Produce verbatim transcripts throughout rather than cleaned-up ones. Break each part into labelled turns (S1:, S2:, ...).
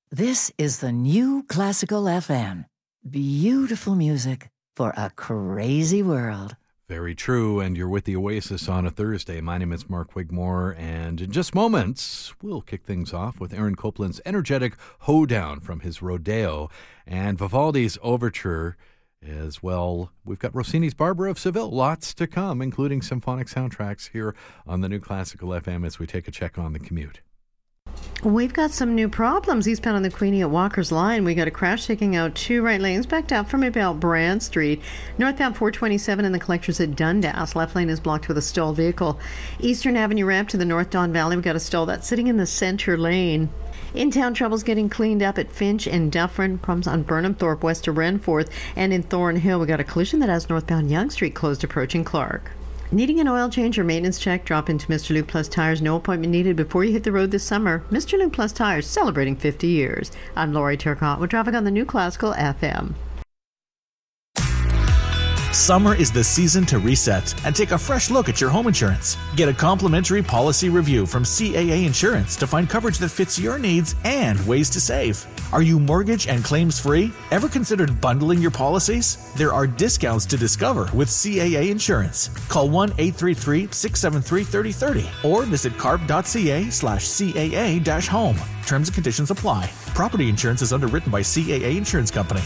S1: This is the New Classical F M. Beautiful music for a crazy world.
S2: Very true, and you're with the Oasis on a Thursday. My name is Mark Wigmore, and in just moments, we'll kick things off with Aaron Copland's energetic hoedown from his Rodeo and Vivaldi's Overture as well. We've got Rossini's Barber of Seville. Lots to come, including symphonic soundtracks here on the New Classical F M as we take a check on the commute.
S3: We've got some new problems eastbound on the Queenie at Walker's Line. We got a crash taking out two right lanes backed up from about Brand Street. Northbound four twenty-seven and the collectors at Dundas. Left lane is blocked with a stalled vehicle. Eastern Avenue ramp to the North Don Valley. We've got a stall that's sitting in the center lane. In-town trouble's getting cleaned up at Finch and Dufferin. Problems on Burnham Thorpe west to Renforth. And in Thornhill, we got a collision that has northbound Yonge Street closed approaching Clark. Needing an oil change or maintenance check? Drop into Mister Luke Plus Tires. No appointment needed before you hit the road this summer. Mister Luke Plus Tires, celebrating fifty years. I'm Lori Turcotte with traffic on the New Classical F M.
S4: Summer is the season to reset and take a fresh look at your home insurance. Get a complimentary policy review from C A A Insurance to find coverage that fits your needs and ways to save. Are you mortgage and claims free? Ever considered bundling your policies? There are discounts to discover with C A A Insurance. Call one eight three three, six seven three, three zero three zero or visit carp.ca slash CAA dash home. Terms and conditions apply. Property insurance is underwritten by C A A Insurance Company.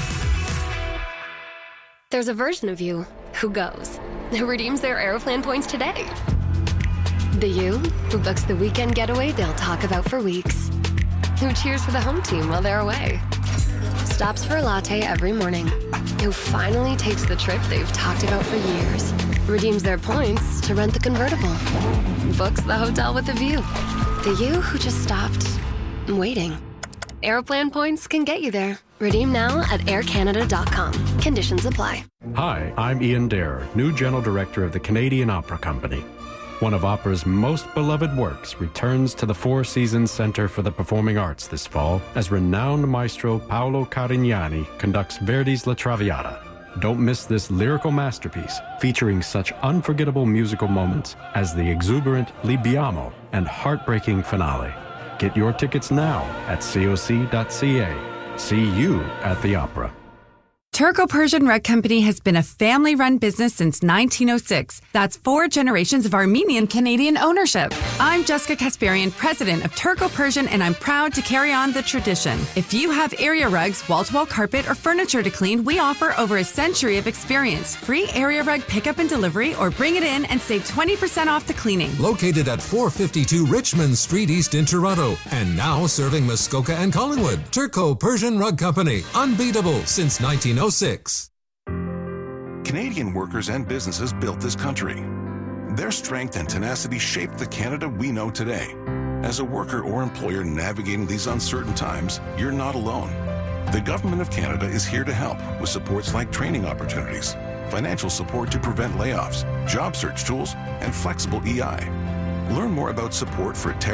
S5: There's a version of you who goes, who redeems their Aeroplan points today. The you who books the weekend getaway they'll talk about for weeks. Who cheers for the home team while they're away. Stops for a latte every morning. Who finally takes the trip they've talked about for years. Redeems their points to rent the convertible. Books the hotel with a view. The you who just stopped waiting. Aeroplan points can get you there. Redeem now at air canada dot com. Conditions apply.
S6: Hi, I'm Ian Dare, new General Director of the Canadian Opera Company. One of opera's most beloved works returns to the Four Seasons Center for the Performing Arts this fall as renowned maestro Paolo Carignani conducts Verdi's La Traviata. Don't miss this lyrical masterpiece featuring such unforgettable musical moments as the exuberant Libiamo and heartbreaking finale. Get your tickets now at C O C dot C A. See you at the opera.
S7: Turco-Persian Rug Company has been a family-run business since nineteen oh six. That's four generations of Armenian-Canadian ownership. I'm Jessica Kasparian, president of Turco-Persian, and I'm proud to carry on the tradition. If you have area rugs, wall-to-wall carpet, or furniture to clean, we offer over a century of experience. Free area rug pickup and delivery, or bring it in and save twenty percent off the cleaning.
S8: Located at four fifty-two Richmond Street East in Toronto, and now serving Muskoka and Collingwood. Turco-Persian Rug Company, unbeatable since nineteen oh six.
S9: Canadian workers and businesses built this country. Their strength and tenacity shaped the Canada we know today. As a worker or employer navigating these uncertain times, you're not alone. The Government of Canada is here to help with supports like training opportunities, financial support to prevent layoffs, job search tools, and flexible E I. Learn more about support for